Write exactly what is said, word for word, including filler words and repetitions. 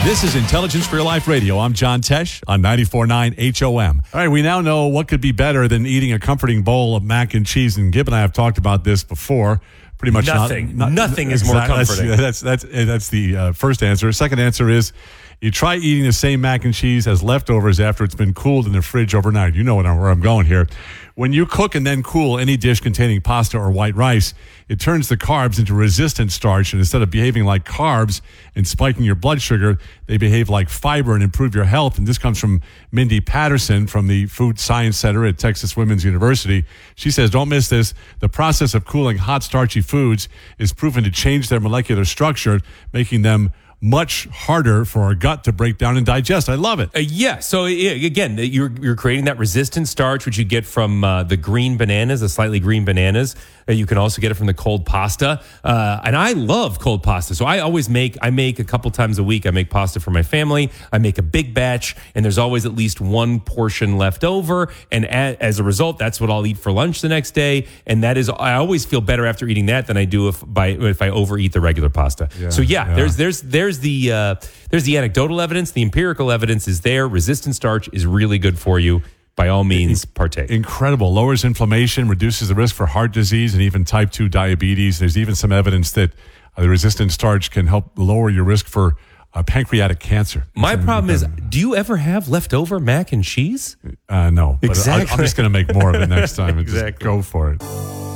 This is Intelligence for Your Life Radio. I'm John Tesh on ninety-four point nine H O M. All right, we now know what could be better than eating a comforting bowl of mac and cheese. And Gib and I have talked about this before. Pretty much nothing. Not, not, nothing is more comforting. That's that's that's, that's the uh, first answer. Second answer is you try eating the same mac and cheese as leftovers after it's been cooled in the fridge overnight. You know what I'm, where I'm going here. When you cook and then cool any dish containing pasta or white rice, it turns the carbs into resistant starch, and instead of behaving like carbs and spiking your blood sugar, they behave like fiber and improve your health. And this comes from Mindy Patterson from the Food Science Center at Texas Women's University. She says, don't miss this. The process of cooling hot, starchy foods is proven to change their molecular structure, making them much harder for our gut to break down and digest. I love it. Uh, yeah. So yeah, again, you're you're creating that resistant starch, which you get from uh, the green bananas, the slightly green bananas. Uh, you can also get it from the cold pasta. Uh, and I love cold pasta. So I always make, I make a couple times a week. I make pasta for my family. I make a big batch, and there's always at least one portion left over. And a, as a result, that's what I'll eat for lunch the next day. And that is, I always feel better after eating that than I do if by if I overeat the regular pasta. Yeah, so yeah, yeah, there's there's there's the uh, there's the anecdotal evidence. The empirical evidence is there. Resistant starch is really good for you. By all means, partake. Incredible. Lowers inflammation, reduces the risk for heart disease and even type two diabetes. There's even some evidence that uh, the resistant starch can help lower your risk for uh, pancreatic cancer. My problem is, do you ever have leftover mac and cheese? Uh, no. But exactly. I, I'm just going to make more of it next time and exactly. just go for it.